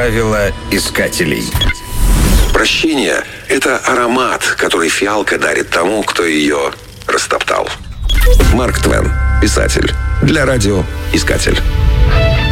Правила искателей. Прощение — это аромат, который фиалка дарит тому, кто ее растоптал. Марк Твен, писатель. Для радио «Искатель».